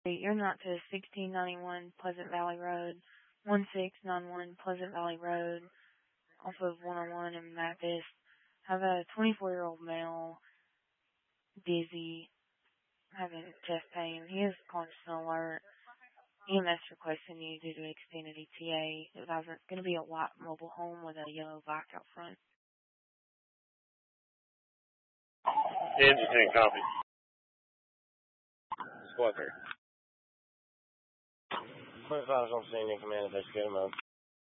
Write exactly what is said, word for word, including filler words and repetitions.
You're not to sixteen ninety-one Pleasant Valley Road, one six nine one Pleasant Valley Road, off of one oh one in Mathis. Have a twenty-four-year-old male, dizzy, having chest pain. He is constant alert. E M S requesting you due to extended E T A. Advisor, it's going to be a white mobile home with a yellow vac out front. Engine ten, copy. Squad three. twenty-five is on scene in command if they get him up.